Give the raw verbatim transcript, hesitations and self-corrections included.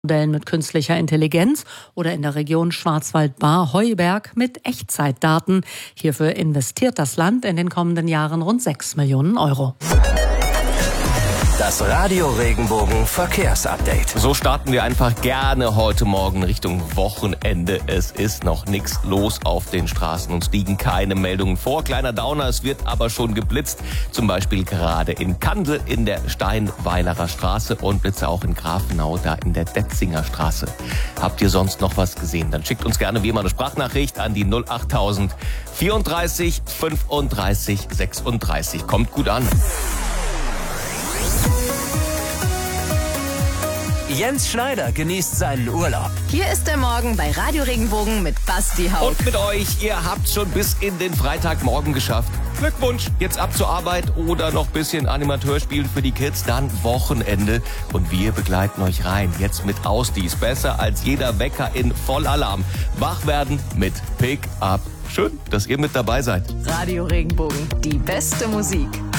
Modellen mit künstlicher Intelligenz oder in der Region Schwarzwald-Baar-Heuberg mit Echtzeitdaten. Hierfür investiert das Land in den kommenden Jahren rund sechs Millionen Euro. Das Radio Regenbogen Verkehrsupdate. So starten wir einfach gerne heute Morgen Richtung Wochenende. Es ist noch nichts los auf den Straßen. Uns liegen keine Meldungen vor. Kleiner Downer, es wird aber schon geblitzt. Zum Beispiel gerade in Kandel in der Steinweilerer Straße und Blitze auch in Grafenau, da in der Detzinger Straße. Habt ihr sonst noch was gesehen? Dann schickt uns gerne wie immer eine Sprachnachricht an die null achttausend vierunddreißig fünfunddreißig sechsunddreißig. Kommt gut an. Jens Schneider genießt seinen Urlaub. Hier ist der Morgen bei Radio Regenbogen mit Basti Haug. Und mit euch, ihr habt schon bis in den Freitagmorgen geschafft. Glückwunsch, jetzt ab zur Arbeit oder noch ein bisschen Animateur spielen für die Kids, dann Wochenende. Und wir begleiten euch rein, jetzt mit Ausdies. Besser als jeder Wecker in Vollalarm. Wach werden mit Pick Up. Schön, dass ihr mit dabei seid. Radio Regenbogen, die beste Musik.